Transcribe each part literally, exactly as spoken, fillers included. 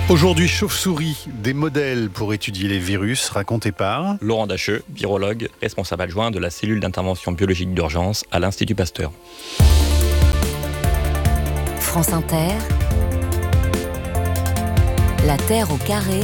Aujourd'hui, chauve-souris, des modèles pour étudier les virus, racontés par Laurent Dacheux, virologue, responsable adjoint de la cellule d'intervention biologique d'urgence à l'Institut Pasteur. France Inter, La Terre au carré,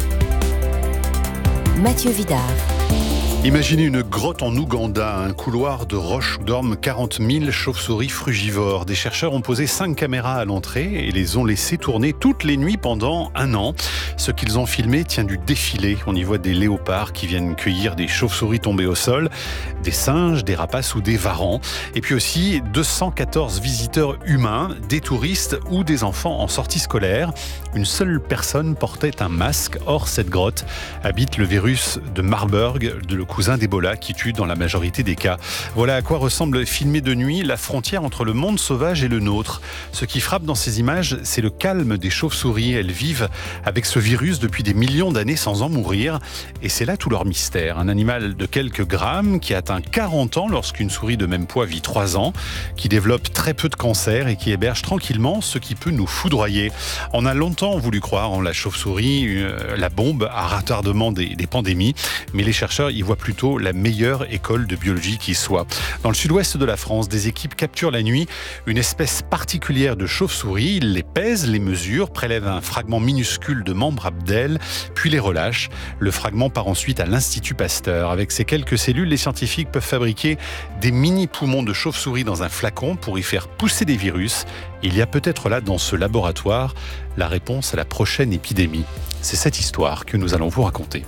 Mathieu Vidard. Imaginez une grotte en Ouganda, un couloir de roches où dorment quarante mille chauves-souris frugivores. Des chercheurs ont posé cinq caméras à l'entrée et les ont laissées tourner toutes les nuits pendant un an. Ce qu'ils ont filmé tient du défilé. On y voit des léopards qui viennent cueillir des chauves-souris tombées au sol, des singes, des rapaces ou des varans. Et puis aussi deux cent quatorze visiteurs humains, des touristes ou des enfants en sortie scolaire. Une seule personne portait un masque. Hors cette grotte habite le virus de Marburg, de le cousin d'Ebola qui tue dans la majorité des cas. Voilà à quoi ressemble, filmé de nuit, la frontière entre le monde sauvage et le nôtre. Ce qui frappe dans ces images, c'est le calme des chauves-souris. Elles vivent avec ce virus depuis des millions d'années sans en mourir. Et c'est là tout leur mystère. Un animal de quelques grammes qui atteint quarante ans lorsqu'une souris de même poids vit trois ans, qui développe très peu de cancer et qui héberge tranquillement ce qui peut nous foudroyer. On a longtemps voulu croire en la chauve-souris, euh, la bombe à retardement des, des pandémies, mais les chercheurs y voient plutôt la meilleure école de biologie qui soit. Dans le sud-ouest de la France, des équipes capturent la nuit une espèce particulière de chauve-souris. Ils les pèsent, les mesurent, prélèvent un fragment minuscule de membre d'ailes, puis les relâchent. Le fragment part ensuite à l'Institut Pasteur. Avec ces quelques cellules, les scientifiques peuvent fabriquer des mini-poumons de chauve-souris dans un flacon pour y faire pousser des virus. Il y a peut-être là, dans ce laboratoire, la réponse à la prochaine épidémie. C'est cette histoire que nous allons vous raconter.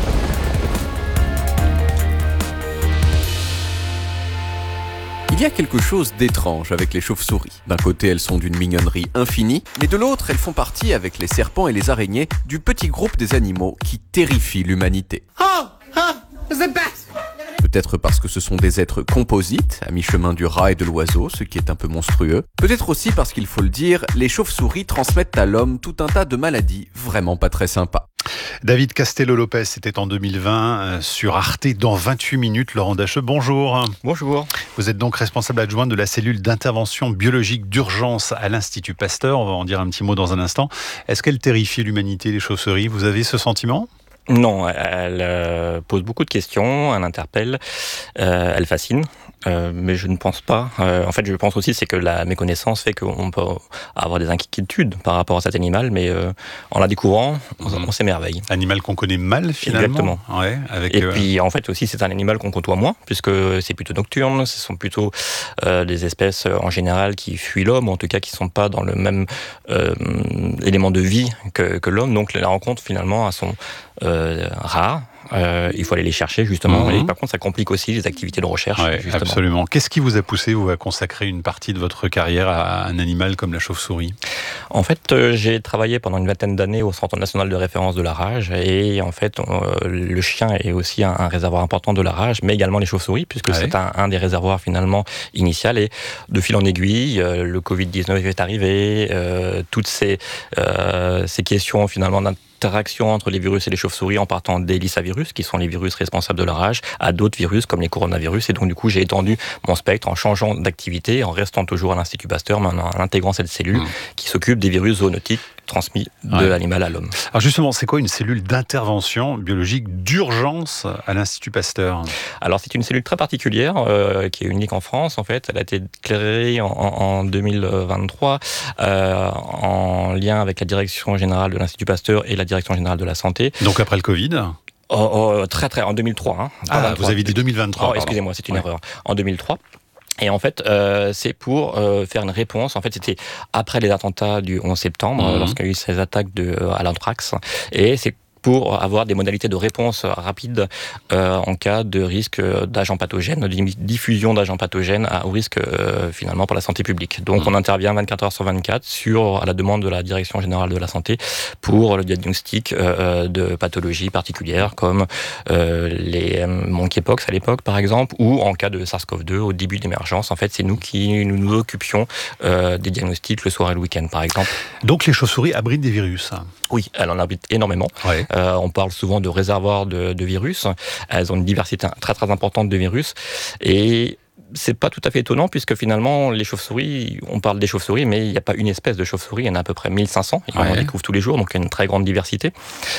Il y a quelque chose d'étrange avec les chauves-souris. D'un côté, elles sont d'une mignonnerie infinie, mais de l'autre, elles font partie, avec les serpents et les araignées, du petit groupe des animaux qui terrifient l'humanité. Oh, oh, the best. Peut-être parce que ce sont des êtres composites, à mi-chemin du rat et de l'oiseau, ce qui est un peu monstrueux. Peut-être aussi parce qu'il faut le dire, les chauves-souris transmettent à l'homme tout un tas de maladies vraiment pas très sympas. David Castello-Lopez, c'était en deux mille vingt euh, sur Arte dans vingt-huit minutes. Laurent Dacheux, bonjour. Bonjour. Vous êtes donc responsable adjoint de la cellule d'intervention biologique d'urgence à l'Institut Pasteur. On va en dire un petit mot dans un instant. Est-ce qu'elle terrifie l'humanité, les chauves-souris ? Vous avez ce sentiment ? Non, elle euh, pose beaucoup de questions, elle interpelle, euh, elle fascine, euh, mais je ne pense pas. Euh, en fait, je pense aussi c'est que la méconnaissance fait qu'on peut avoir des inquiétudes par rapport à cet animal, mais euh, en la découvrant, on, mmh. on s'émerveille. Animal qu'on connaît mal finalement. Exactement. Ouais, avec Et euh... puis en fait aussi c'est un animal qu'on côtoie moins, puisque c'est plutôt nocturne, ce sont plutôt euh, des espèces en général qui fuient l'homme, ou en tout cas qui ne sont pas dans le même euh, élément de vie que, que l'homme. Donc la rencontre finalement à son Euh, rares. Euh, il faut aller les chercher justement. Mmh. Et par contre, ça complique aussi les activités de recherche. Ouais, justement. Absolument. Qu'est-ce qui vous a poussé vous à consacrer une partie de votre carrière à un animal comme la chauve-souris ? En fait, euh, j'ai travaillé pendant une vingtaine d'années au Centre national de référence de la rage, et en fait, on, le chien est aussi un, un réservoir important de la rage, mais également les chauves-souris, puisque ouais. c'est un, un des réservoirs finalement initial. Et de fil en aiguille, euh, le covid dix-neuf est arrivé, euh, toutes ces, euh, ces questions finalement d'interaction entre les virus et les chauves-souris en partant des lissavirus, qui sont les virus responsables de la rage, à d'autres virus comme les coronavirus. Et donc du coup, j'ai étendu mon spectre en changeant d'activité, en restant toujours à l'Institut Pasteur, mais en intégrant cette cellule mmh. qui s'occupe des virus zoonotiques transmis de ouais. l'animal à l'homme. Alors justement, c'est quoi une cellule d'intervention biologique d'urgence à l'Institut Pasteur ? Alors c'est une cellule très particulière, euh, qui est unique en France en fait. Elle a été créée en, en deux mille vingt-trois euh, en lien avec la Direction Générale de l'Institut Pasteur et la Direction Générale de la Santé. Donc après le Covid ? Oh, oh, très très, en deux mille trois. Hein, ah, vingt-trois. Vous avez dit deux mille vingt-trois. Oh, excusez-moi, c'est une ouais. erreur. En deux mille trois. Et en fait, euh, c'est pour euh, faire une réponse. En fait, c'était après les attentats du onze septembre, mmh. lorsqu'il y a eu ces attaques de, à l'anthrax. Et c'est pour avoir des modalités de réponse rapides euh, en cas de risque d'agents pathogènes, de diffusion d'agents pathogènes à, au risque euh, finalement pour la santé publique. Donc mmh. on intervient vingt-quatre heures sur vingt-quatre sur, à la demande de la Direction Générale de la Santé pour le diagnostic euh, de pathologies particulières comme euh, les monkeypox à l'époque par exemple, ou en cas de SARS-CoV deux au début d'émergence. En fait, c'est nous qui nous, nous occupions euh, des diagnostics le soir et le week-end par exemple. Donc les chauves-souris abritent des virus ? Oui, elles en abritent énormément. Ouais. Euh, on parle souvent de réservoirs de, de virus. Elles ont une diversité très très importante de virus. Et c'est pas tout à fait étonnant, puisque finalement, les chauves-souris, on parle des chauves-souris, mais il n'y a pas une espèce de chauve-souris, il y en a à peu près mille cinq cents, et ouais. on en découvre tous les jours, donc il y a une très grande diversité.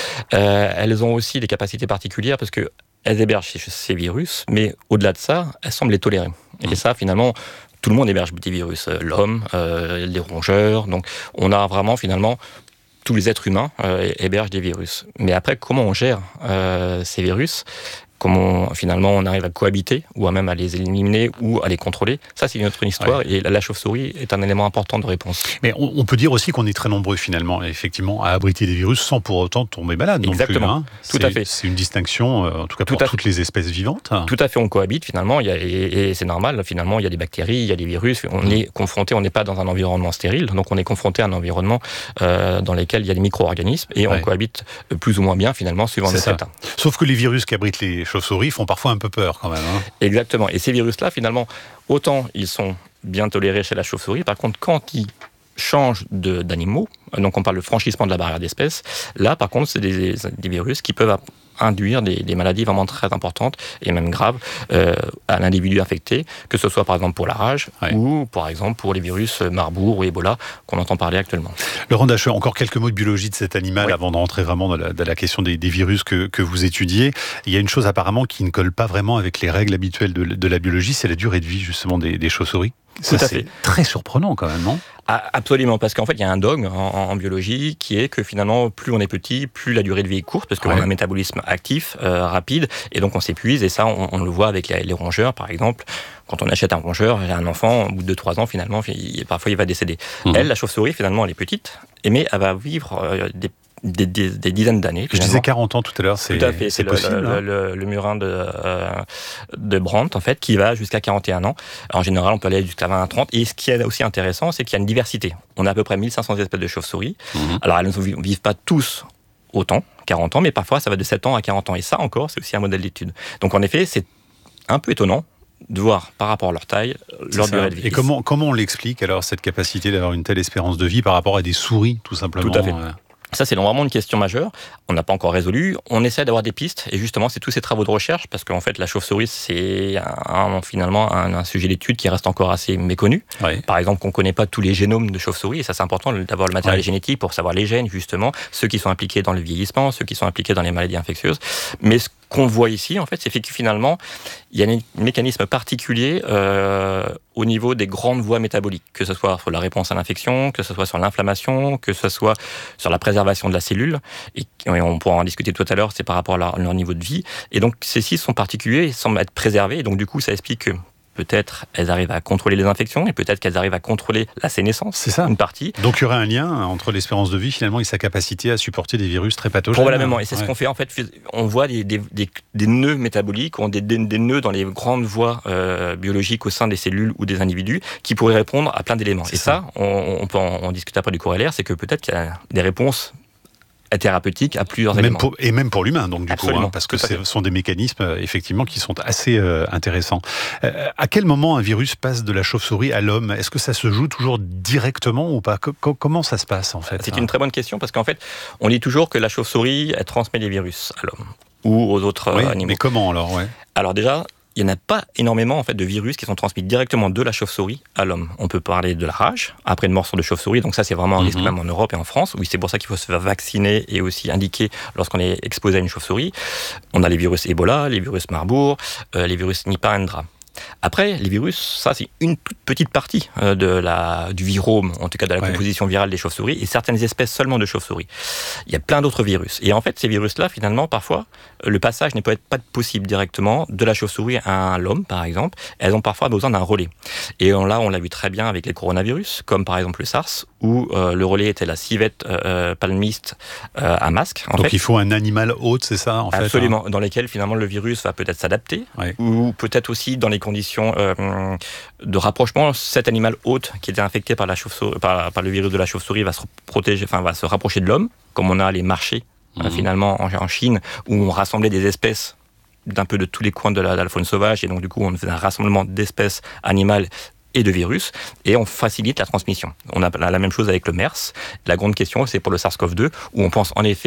Euh, elles ont aussi des capacités particulières, parce que elles hébergent ces, ces virus, mais au-delà de ça, elles semblent les tolérer. Et mmh. ça, finalement, tout le monde héberge des virus. L'homme, euh, les rongeurs, donc on a vraiment, finalement, tous les êtres humains euh, hébergent des virus. Mais après, comment on gère euh, ces virus ? Comment finalement on arrive à cohabiter, ou à même à les éliminer, ou à les contrôler. Ça, c'est une autre histoire, ouais. et la chauve-souris est un élément important de réponse. Mais on, on peut dire aussi qu'on est très nombreux finalement, effectivement, à abriter des virus sans pour autant tomber malade. Exactement, non plus, hein. tout c'est, à fait. C'est une distinction, euh, en tout cas pour tout toutes fait. les espèces vivantes. Tout à fait, on cohabite finalement, il y a, et, et c'est normal, finalement, il y a des bactéries, il y a des virus, on mmh. est confronté, on n'est pas dans un environnement stérile, donc on est confronté à un environnement euh, dans lequel il y a des micro-organismes, et ouais. on cohabite plus ou moins bien finalement, suivant notre état. Sauf que les virus qu'abritent les chauves-souris font parfois un peu peur quand même. Hein. Exactement. Et ces virus-là, finalement, autant ils sont bien tolérés chez la chauve-souris, par contre, quand ils changent de, d'animaux, donc on parle de franchissement de la barrière d'espèces, là, par contre, c'est des, des virus qui peuvent induire des, des maladies vraiment très importantes et même graves euh, à l'individu infecté, que ce soit par exemple pour la rage ouais. ou par exemple pour les virus Marbourg ou Ebola qu'on entend parler actuellement. Laurent Dacheux, encore quelques mots de biologie de cet animal oui. avant de rentrer vraiment dans la, dans la question des, des virus que, que vous étudiez. Il y a une chose apparemment qui ne colle pas vraiment avec les règles habituelles de, de la biologie, c'est la durée de vie justement des, des chauves-souris. Ça, Tout à c'est fait. Très surprenant quand même, non ? Ah, absolument, parce qu'en fait, il y a un dogme en, en biologie qui est que finalement, plus on est petit, plus la durée de vie est courte, parce qu'on ouais. a un métabolisme actif, euh, rapide, et donc on s'épuise, et ça, on, on le voit avec les, les rongeurs, par exemple. Quand on achète un rongeur, un enfant, au bout de deux trois ans, finalement, il, parfois il va décéder. Mmh. Elle, la chauve-souris, finalement, elle est petite, mais elle va vivre euh, des Des, des, des dizaines d'années. Je disais quarante ans tout à l'heure, c'est, tout à fait, c'est, c'est le, possible. Le, hein. le, le murin de, euh, de Brandt, en fait, qui va jusqu'à quarante et un ans. En général, on peut aller jusqu'à vingt à trente. Et ce qui est aussi intéressant, c'est qu'il y a une diversité. On a à peu près mille cinq cents espèces de chauves-souris. Mm-hmm. Alors, elles ne vivent pas tous autant, quarante ans, mais parfois, ça va de sept ans à quarante ans. Et ça, encore, c'est aussi un modèle d'étude. Donc, en effet, c'est un peu étonnant de voir par rapport à leur taille, leur c'est durée ça. de vie. Et comment, comment on l'explique, alors, cette capacité d'avoir une telle espérance de vie par rapport à des souris, tout simplement ? Tout à fait. Euh... Ça, c'est vraiment une question majeure. On n'a pas encore résolu. On essaie d'avoir des pistes. Et justement, c'est tous ces travaux de recherche, parce qu'en fait, la chauve-souris, c'est un, finalement un, un sujet d'étude qui reste encore assez méconnu. Oui. Par exemple, qu'on ne connaît pas tous les génomes de chauve-souris. Et ça, c'est important d'avoir le matériel oui. génétique pour savoir les gènes, justement, ceux qui sont impliqués dans le vieillissement, ceux qui sont impliqués dans les maladies infectieuses. Mais ce qu'on voit ici, en fait, c'est que finalement, il y a un mécanisme particulier euh, au niveau des grandes voies métaboliques, que ce soit sur la réponse à l'infection, que ce soit sur l'inflammation, que ce soit sur la préservation de la cellule, et on pourra en discuter tout à l'heure, c'est par rapport à leur, à leur niveau de vie. Et donc, ces-ci sont particuliers, ils semblent être préservés, et donc du coup, ça explique que peut-être elles arrivent à contrôler les infections, et peut-être qu'elles arrivent à contrôler la sénescence, c'est ça. Une partie. Donc il y aurait un lien entre l'espérance de vie finalement et sa capacité à supporter des virus très pathogènes. Probablement, et c'est ouais. ce qu'on fait en fait. On voit des, des, des, des nœuds métaboliques, on des, des, des nœuds dans les grandes voies euh, biologiques au sein des cellules ou des individus qui pourraient répondre à plein d'éléments. C'est et ça, ça on, on peut en, on discute après du corollaire, c'est que peut-être qu'il y a des réponses thérapeutique à plusieurs même éléments. Pour, et même pour l'humain, donc du Absolument, coup, hein, parce que ce sont des mécanismes euh, effectivement qui sont assez euh, intéressants. Euh, à quel moment un virus passe de la chauve-souris à l'homme ? Est-ce que ça se joue toujours directement ou pas ? Co- Comment ça se passe en fait ? C'est hein une très bonne question, parce qu'en fait, on dit toujours que la chauve-souris elle transmet les virus à l'homme ou aux autres oui, euh, animaux. Mais comment alors ouais. Alors déjà, il n'y en a pas énormément en fait, de virus qui sont transmis directement de la chauve-souris à l'homme. On peut parler de la rage, après une morsure de chauve-souris, donc ça c'est vraiment un risque mm-hmm. même en Europe et en France. Oui, c'est pour ça qu'il faut se faire vacciner et aussi indiquer lorsqu'on est exposé à une chauve-souris. On a les virus Ebola, les virus Marbourg, euh, les virus Nipah Indra. Après, les virus, ça c'est une toute petite partie de la, du virome, en tout cas de la ouais. composition virale des chauves-souris, et certaines espèces seulement de chauves-souris. Il y a plein d'autres virus. Et en fait, ces virus-là, finalement, parfois, le passage n'est peut-être pas possible directement de la chauve-souris à l'homme, par exemple. Elles ont parfois besoin d'un relais. Et là, on l'a vu très bien avec les coronavirus, comme par exemple le SARS, où euh, le relais était la civette euh, palmiste euh, à masque. En Donc fait. il faut un animal hôte, c'est ça en Absolument, fait Absolument, hein. dans lesquels finalement le virus va peut-être s'adapter, ouais. ou peut-être aussi dans les conditions euh, de rapprochement, cet animal hôte qui était infecté par, la chauve-souris, par, par le virus de la chauve-souris va se protéger, enfin va se rapprocher de l'homme, comme on a les marchés mmh. euh, finalement en, en Chine, où on rassemblait des espèces d'un peu de tous les coins de la, de la faune sauvage, et donc du coup on faisait un rassemblement d'espèces animales et de virus, et on facilite la transmission. On a la même chose avec le MERS. La grande question, c'est pour le SARS-CoV deux, où on pense en effet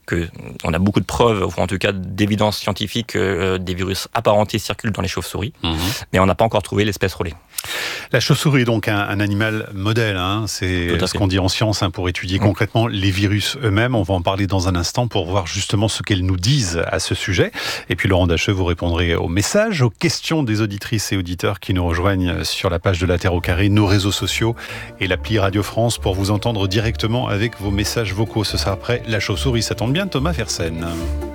que on a beaucoup de preuves, ou en tout cas d'évidence scientifique que euh, des virus apparentés circulent dans les chauves-souris, mmh. mais on n'a pas encore trouvé l'espèce relais. La chauve-souris est donc un, un animal modèle, hein. C'est ce qu'on dit en science, hein, pour étudier mmh. concrètement les virus eux-mêmes. On va en parler dans un instant pour voir justement ce qu'elles nous disent à ce sujet. Et puis Laurent Dacheux, vous répondrez aux messages, aux questions des auditrices et auditeurs qui nous rejoignent sur la page de La Terre au Carré, nos réseaux sociaux et l'appli Radio France pour vous entendre directement avec vos messages vocaux. Ce sera après la chauve-souris. Ça tombe bien, Thomas Fersen.